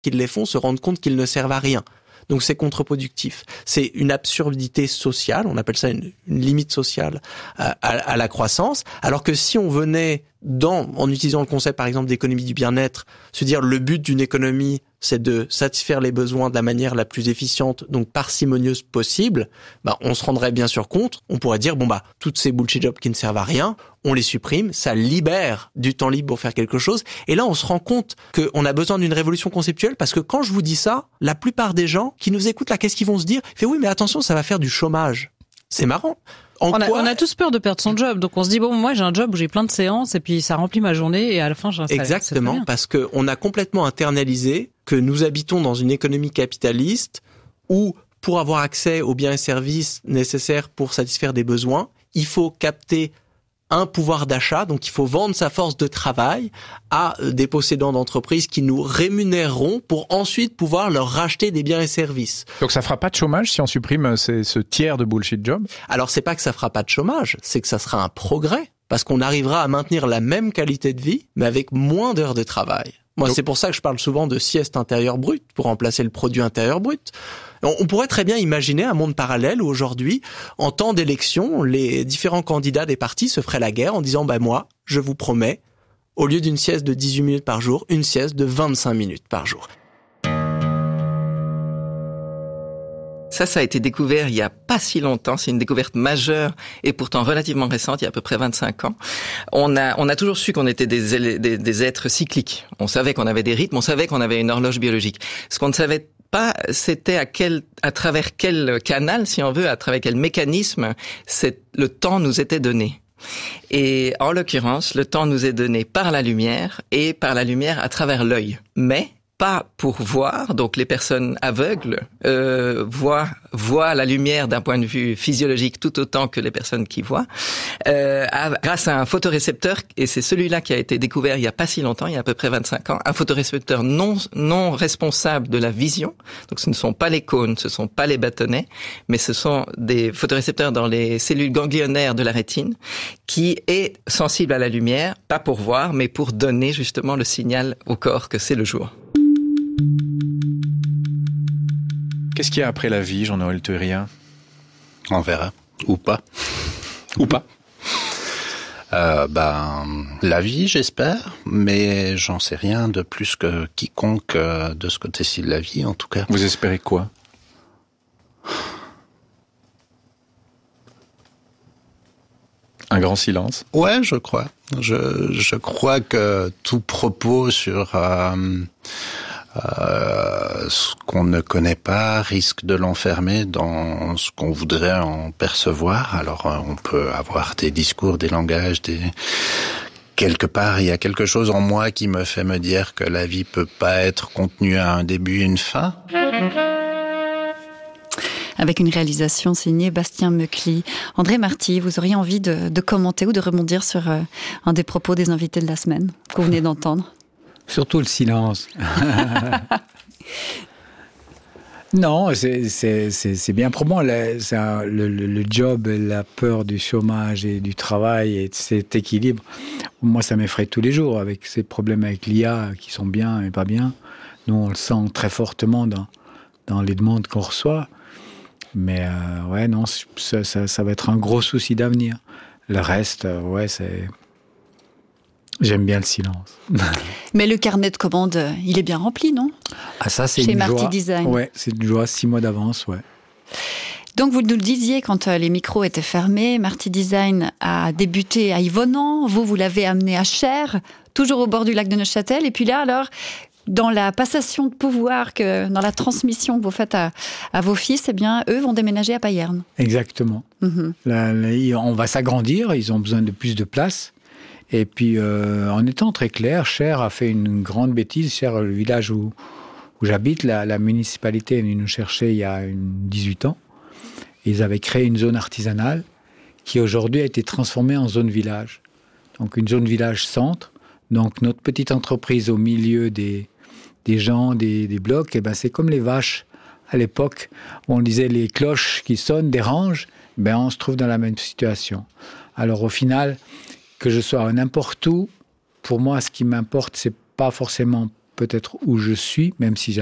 qui les font se rendent compte qu'ils ne servent à rien. Donc c'est contre-productif. C'est une absurdité sociale, on appelle ça une limite sociale à la croissance, alors que si on venait, en utilisant le concept par exemple d'économie du bien-être, se dire le but d'une économie, c'est de satisfaire les besoins de la manière la plus efficiente, donc parcimonieuse possible, on se rendrait bien sûr compte, on pourrait dire, toutes ces bullshit jobs qui ne servent à rien, on les supprime, ça libère du temps libre pour faire quelque chose, et là on se rend compte qu'on a besoin d'une révolution conceptuelle, parce que quand je vous dis ça, la plupart des gens qui nous écoutent là, qu'est-ce qu'ils vont se dire? Oui, mais attention, ça va faire du chômage. C'est marrant. On a tous peur de perdre son job, donc on se dit moi j'ai un job où j'ai plein de séances et puis ça remplit ma journée et à la fin j'ai un salaire. Exactement, parce que on a complètement internalisé que nous habitons dans une économie capitaliste où pour avoir accès aux biens et services nécessaires pour satisfaire des besoins, il faut capter un pouvoir d'achat, donc il faut vendre sa force de travail à des possédants d'entreprises qui nous rémunéreront pour ensuite pouvoir leur racheter des biens et services. Donc ça fera pas de chômage si on supprime ce tiers de bullshit job? Alors c'est pas que ça fera pas de chômage, c'est que ça sera un progrès, parce qu'on arrivera à maintenir la même qualité de vie, mais avec moins d'heures de travail. Moi, c'est pour ça que je parle souvent de sieste intérieure brute, pour remplacer le produit intérieur brut. On pourrait très bien imaginer un monde parallèle où aujourd'hui, en temps d'élection, les différents candidats des partis se feraient la guerre en disant moi, je vous promets, au lieu d'une sieste de 18 minutes par jour, une sieste de 25 minutes par jour. Ça a été découvert il y a pas si longtemps. C'est une découverte majeure et pourtant relativement récente, il y a à peu près 25 ans. On a toujours su qu'on était des êtres cycliques. On savait qu'on avait des rythmes, on savait qu'on avait une horloge biologique. Ce qu'on ne savait pas, c'était à travers quel canal, si on veut, à travers quel mécanisme le temps nous était donné. Et en l'occurrence, le temps nous est donné par la lumière et par la lumière à travers l'œil. Mais pas pour voir, donc les personnes aveugles voient la lumière d'un point de vue physiologique tout autant que les personnes qui voient, grâce à un photorécepteur, et c'est celui-là qui a été découvert il y a pas si longtemps, il y a à peu près 25 ans, un photorécepteur non responsable de la vision, donc ce ne sont pas les cônes, ce ne sont pas les bâtonnets, mais ce sont des photorécepteurs dans les cellules ganglionnaires de la rétine, qui est sensible à la lumière, pas pour voir, mais pour donner justement le signal au corps que c'est le jour. Qu'est-ce qu'il y a après la vie, Jean-Noël Thuérien? On verra. Ou pas. Ou pas. La vie, j'espère, mais j'en sais rien de plus que quiconque de ce côté-ci de la vie, en tout cas. Vous espérez quoi? Un grand silence? Ouais, je crois. Je crois que tout propos sur ce qu'on ne connaît pas risque de l'enfermer dans ce qu'on voudrait en percevoir. Alors on peut avoir des discours, des langages, quelque part il y a quelque chose en moi qui me fait me dire que la vie peut pas être contenue à un début et une fin. Avec une réalisation signée Bastien Meucli. André Marty, vous auriez envie de commenter ou de rebondir sur un des propos des invités de la semaine que vous venez d'entendre? Surtout le silence. Non, c'est bien probant. Le job, la peur du chômage et du travail et cet équilibre, moi, ça m'effraie tous les jours avec ces problèmes avec l'IA qui sont bien et pas bien. Nous, on le sent très fortement dans les demandes qu'on reçoit. Mais ça va être un gros souci d'avenir. Le reste, c'est... J'aime bien le silence. Mais le carnet de commandes, il est bien rempli, non? Ah, ça, c'est chez une Marty joie. Design. Ouais, c'est une joie, 6 mois d'avance, ouais. Donc, vous nous le disiez, quand les micros étaient fermés, Marty Design a débuté à Yvonand. Vous l'avez amené à Cher, toujours au bord du lac de Neuchâtel. Et puis là, alors, dans la passation de pouvoir, dans la transmission que vous faites à vos fils, eh bien, eux vont déménager à Payerne. Exactement. Là, on va s'agrandir, ils ont besoin de plus de place. Et puis, en étant très clair, Cher a fait une grande bêtise. Cher, le village où j'habite, la municipalité est venue nous chercher il y a 18 ans. Ils avaient créé une zone artisanale qui aujourd'hui a été transformée en zone village. Donc une zone village centre. Donc notre petite entreprise au milieu des gens, des blocs, c'est comme les vaches à l'époque où on disait les cloches qui sonnent dérangent. On se trouve dans la même situation. Alors au final, que je sois n'importe où, pour moi, ce qui m'importe, c'est pas forcément peut-être où je suis, même si